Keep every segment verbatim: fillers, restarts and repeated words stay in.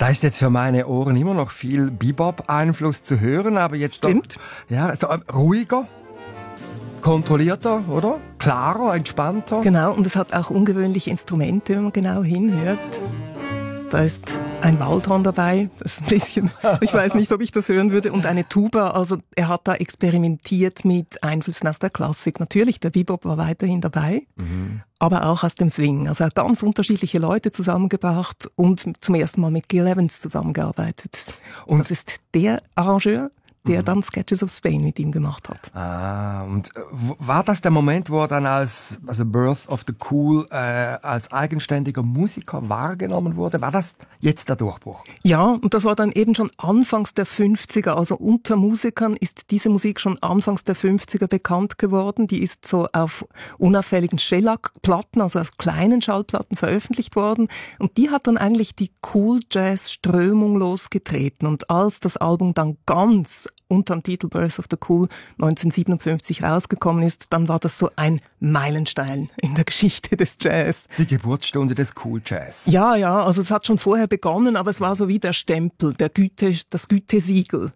Da ist jetzt für meine Ohren immer noch viel Bebop-Einfluss zu hören, aber jetzt Stimmt. Doch, ja, so ruhiger, kontrollierter, oder? Klarer, entspannter. Genau, und es hat auch ungewöhnliche Instrumente, wenn man genau hinhört. Da ist ein Waldhorn dabei, das ist ein bisschen, ich weiß nicht, ob ich das hören würde, und eine Tuba. Also er hat da experimentiert mit Einflüssen aus der Klassik. Natürlich, der Bebop war weiterhin dabei, mhm. aber auch aus dem Swing. Also er hat ganz unterschiedliche Leute zusammengebracht und zum ersten Mal mit Gil Evans zusammengearbeitet. Und das ist der Arrangeur, der dann Sketches of Spain mit ihm gemacht hat. Ah, und war das der Moment, wo er dann als also Birth of the Cool äh, als eigenständiger Musiker wahrgenommen wurde? War das jetzt der Durchbruch? Ja, und das war dann eben schon anfangs der fünfziger. Also unter Musikern ist diese Musik schon anfangs der fünfziger bekannt geworden. Die ist so auf unauffälligen Shellac-Platten, also auf kleinen Schallplatten veröffentlicht worden. Und die hat dann eigentlich die Cool-Jazz-Strömung losgetreten. Und als das Album dann ganz unter dem Titel Birth of the Cool neunzehnhundertsiebenundfünfzig rausgekommen ist, dann war das so ein Meilenstein in der Geschichte des Jazz. Die Geburtsstunde des Cool Jazz. Ja, ja, also es hat schon vorher begonnen, aber es war so wie der Stempel, der Güte, das Gütesiegel.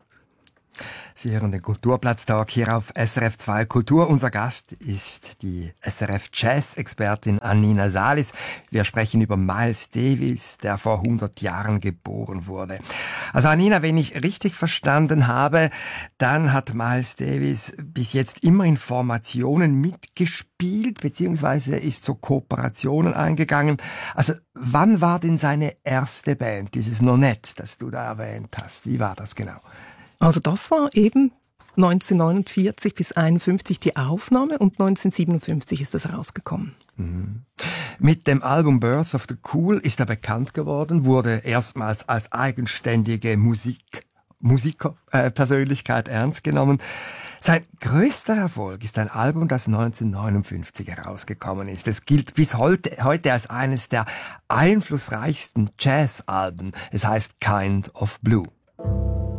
Sie hören den Kulturplatztag hier auf S R F zwei Kultur. Unser Gast ist die S R F Jazz-Expertin Annina Salis. Wir sprechen über Miles Davis, der vor hundert Jahren geboren wurde. Also Annina, wenn ich richtig verstanden habe, dann hat Miles Davis bis jetzt immer in Formationen mitgespielt, beziehungsweise ist zu Kooperationen eingegangen. Also wann war denn seine erste Band, dieses Nonet, das du da erwähnt hast? Wie war das genau? Also das war eben neunzehnhundertneunundvierzig bis einundfünfzig die Aufnahme und neunzehnhundertsiebenundfünfzig ist das rausgekommen. Mhm. Mit dem Album Birth of the Cool ist er bekannt geworden, wurde erstmals als eigenständige Musik, Musikerpersönlichkeit äh, ernst genommen. Sein größter Erfolg ist ein Album, das neunzehnhundertneunundfünfzig herausgekommen ist. Es gilt bis heute, heute als eines der einflussreichsten Jazzalben. Es heißt Kind of Blue.